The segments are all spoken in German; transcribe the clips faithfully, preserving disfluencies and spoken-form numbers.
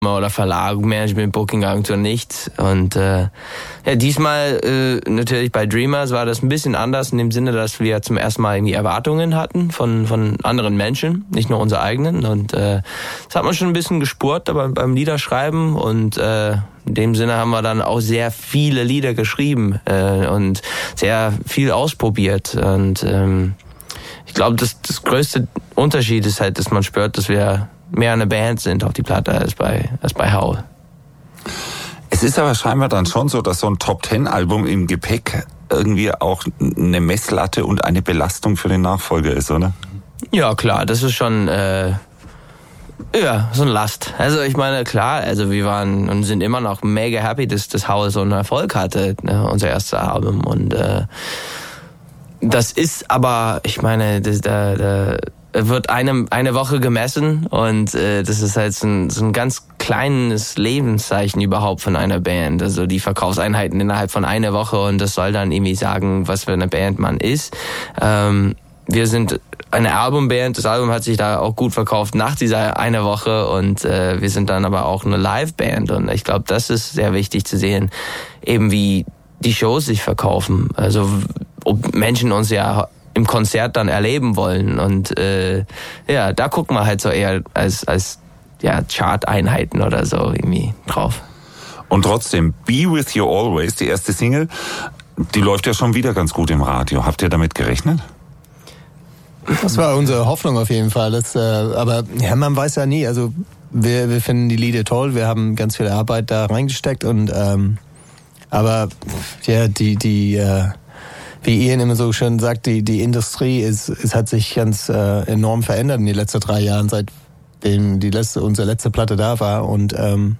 oder Verlag, Management, Booking-Agentur nichts. Und äh, ja, diesmal äh, natürlich bei Dreamers war das ein bisschen anders in dem Sinne, dass wir zum ersten Mal irgendwie Erwartungen hatten von von anderen Menschen, nicht nur unsere eigenen. Und äh, das hat man schon ein bisschen gespürt aber beim Liederschreiben. Und äh, in dem Sinne haben wir dann auch sehr viele Lieder geschrieben äh, und sehr viel ausprobiert. Und ähm, ich glaube, das, das größte Unterschied ist halt, dass man spürt, dass wir mehr eine Band sind auf die Platte als bei, als bei Howl. Es ist aber scheinbar dann schon so, dass so ein Top-Ten-Album im Gepäck irgendwie auch eine Messlatte und eine Belastung für den Nachfolger ist, oder? Ja, klar, das ist schon äh, ja, so eine Last. Also ich meine, klar, also wir waren und sind immer noch mega happy, dass das Howl so einen Erfolg hatte, ne, unser erstes Album. Und äh, das ist aber, ich meine, das, da, da wird eine, eine Woche gemessen und äh, das ist halt so ein, so ein ganz kleines Lebenszeichen überhaupt von einer Band. Also die Verkaufseinheiten innerhalb von einer Woche und das soll dann irgendwie sagen, was für eine Band man ist. Ähm, wir sind eine Albumband, das Album hat sich da auch gut verkauft nach dieser einer Woche und äh, wir sind dann aber auch eine Liveband und ich glaube, das ist sehr wichtig zu sehen, eben wie die Shows sich verkaufen. Also ob Menschen uns ja im Konzert dann erleben wollen und äh, ja, da gucken wir halt so eher als als ja Chart-Einheiten oder so irgendwie drauf. Und trotzdem, Be With You Always, die erste Single, die läuft ja schon wieder ganz gut im Radio. Habt ihr damit gerechnet? Das war unsere Hoffnung auf jeden Fall. Das, äh, aber ja, man weiß ja nie. Also wir, wir finden die Lieder toll, wir haben ganz viel Arbeit da reingesteckt und ähm, aber ja, die die äh, wie Ian immer so schön sagt, die, die Industrie ist, ist, hat sich ganz äh, enorm verändert in den letzten drei Jahren, seitdem die letzte, unsere letzte Platte da war. Und ähm,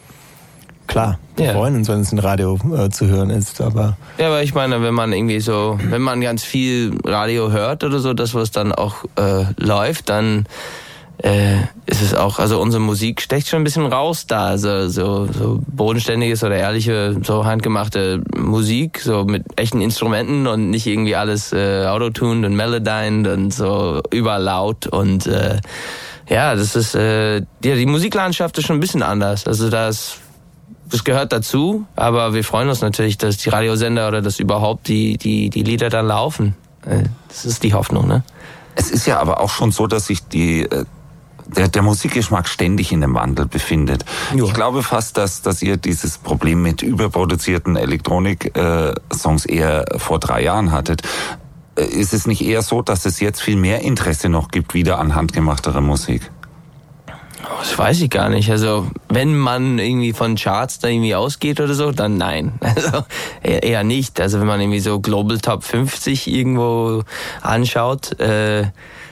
klar, wir ja. freuen uns, wenn es im Radio äh, zu hören ist. Aber ja, aber ich meine, wenn man irgendwie so, wenn man ganz viel Radio hört oder so, das, was dann auch äh, läuft, dann äh, ist es auch, also unsere Musik stecht schon ein bisschen raus da, also so, so bodenständiges oder ehrliche, so handgemachte Musik, so mit echten Instrumenten und nicht irgendwie alles äh, autotuned und melodined und so überlaut und äh, ja, das ist, äh, ja, die Musiklandschaft ist schon ein bisschen anders, also das, das gehört dazu, aber wir freuen uns natürlich, dass die Radiosender oder dass überhaupt die, die, die Lieder dann laufen. Äh, das ist die Hoffnung, ne? Es ist ja aber auch schon so, dass sich die Der, der Musikgeschmack ständig in einem Wandel befindet. Jo. Ich glaube fast, dass, dass ihr dieses Problem mit überproduzierten Elektronik-Songs eher vor drei Jahren hattet. Ist es nicht eher so, dass es jetzt viel mehr Interesse noch gibt, wieder an handgemachterer Musik? Das weiß ich gar nicht. Also, wenn man irgendwie von Charts da irgendwie ausgeht oder so, dann nein. Also, eher nicht. Also, wenn man irgendwie so Global Top fünfzig irgendwo anschaut, äh,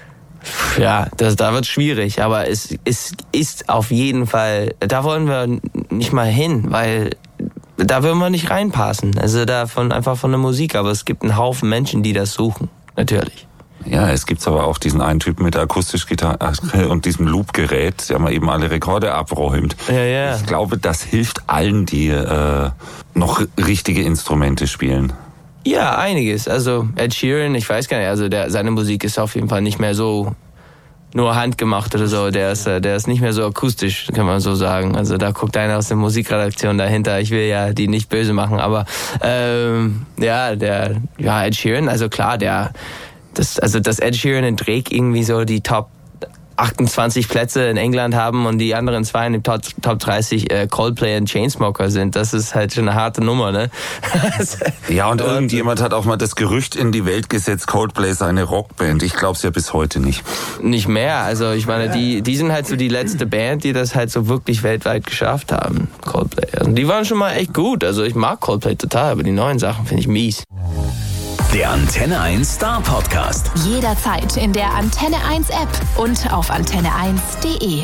ja, das, da wird's schwierig, aber es, es ist auf jeden Fall, da wollen wir nicht mal hin, weil da würden wir nicht reinpassen. Also da von, einfach von der Musik, aber es gibt einen Haufen Menschen, die das suchen, natürlich. Ja, es gibt aber auch diesen einen Typen mit der Akustischgitarre und diesem Loopgerät, der mal eben alle Rekorde abräumt. Ja, ja. Ich glaube, das hilft allen, die äh, noch richtige Instrumente spielen. Ja, einiges. Also Ed Sheeran, ich weiß gar nicht, also der, seine Musik ist auf jeden Fall nicht mehr so nur handgemacht oder so. Der ist, der ist nicht mehr so akustisch, kann man so sagen. Also da guckt einer aus der Musikredaktion dahinter. Ich will ja die nicht böse machen, aber ähm, ja, der, ja Ed Sheeran, also klar, der, das, also dass Ed Sheeran und Drake irgendwie so die Top achtundzwanzig Plätze in England haben und die anderen zwei in den Top, Top dreißig äh, Coldplay und Chainsmoker sind, das ist halt schon eine harte Nummer, ne? Ja, und irgendjemand hat auch mal das Gerücht in die Welt gesetzt, Coldplay sei eine Rockband. Ich glaub's ja bis heute nicht. Nicht mehr, also ich meine, die die sind halt so die letzte Band, die das halt so wirklich weltweit geschafft haben, Coldplay. Und die waren schon mal echt gut, also ich mag Coldplay total, aber die neuen Sachen finde ich mies. Der Antenne eins Star Podcast. Jederzeit in der Antenne eins App und auf antenne eins punkt de.